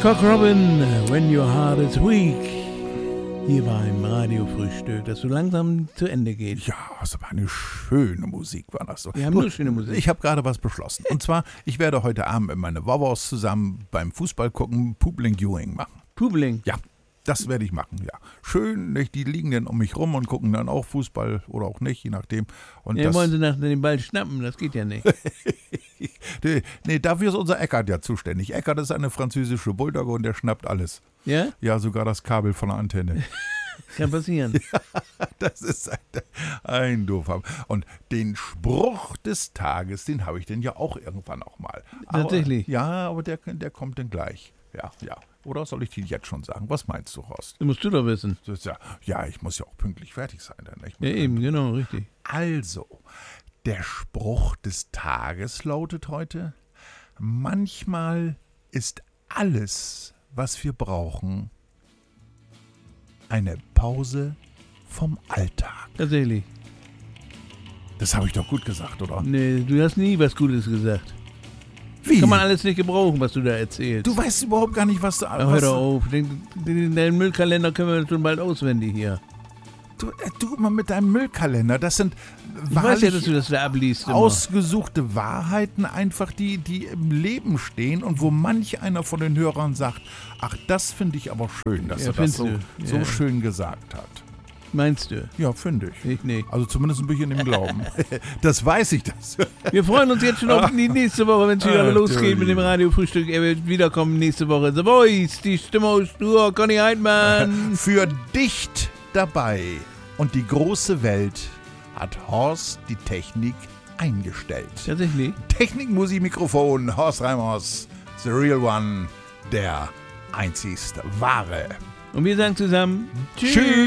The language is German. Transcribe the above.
Cock Robin, When Your Heart is Weak. Hier beim Radiofrühstück, das so langsam zu Ende geht. Ja, das war eine schöne Musik, war das so. Wir haben nur schöne Musik. Ich habe gerade was beschlossen. Und zwar, ich werde heute Abend mit meinen Wawos zusammen beim Fußball gucken, Public Viewing machen. Publing? Ja, das werde ich machen, ja. Schön, nicht? Die liegen dann um mich rum und gucken dann auch Fußball oder auch nicht, je nachdem. Und Ja, wollen sie nach dem Ball schnappen, das geht ja nicht. Nee, dafür ist unser Eckart ja zuständig. Eckart ist eine französische Bulldogge und der schnappt alles. Ja? Ja, sogar das Kabel von der Antenne. Kann passieren. Ja, das ist ein Doofer. Und den Spruch des Tages, den habe ich denn ja auch irgendwann auch mal. Tatsächlich? Ja, aber der kommt dann gleich. Ja. Oder soll ich den jetzt schon sagen? Was meinst du, Horst? Das musst du doch wissen. Das ist ja, ich muss ja auch pünktlich fertig sein. Dann, nicht? Ja, eben, genau, richtig. Also, der Spruch des Tages lautet heute: Manchmal ist alles, was wir brauchen, eine Pause vom Alltag. Tatsächlich. Das habe ich doch gut gesagt, oder? Nee, du hast nie was Gutes gesagt. Wie? Kann man alles nicht gebrauchen, was du da erzählst. Du weißt überhaupt gar nicht, was du... Hör doch auf. Deinen Müllkalender können wir schon bald auswendig hier. Du mal mit deinem Müllkalender, das sind Ich weiß ja, dass du das da abliest. Immer. ausgesuchte Wahrheiten einfach, die im Leben stehen und wo manch einer von den Hörern sagt, ach, das finde ich aber schön, dass Ja, er das findest du? so Ja. schön gesagt hat. Meinst du? Ja, finde ich. Ich nicht. Also zumindest bin ich in dem Glauben. Das weiß ich, das. Wir freuen uns jetzt schon auf die nächste Woche, wenn es wieder losgeht mit dem Entschuldigung. Radiofrühstück. Er wird wiederkommen nächste Woche. The Voice, die Stimme aus Stur, Conny Heidmann. Für dicht dabei und die große Welt hat Horst die Technik eingestellt. Tatsächlich. Technik, Musik, Mikrofon, Horst Reimers, the real one, der einzigste wahre. Und wir sagen zusammen Tschüss.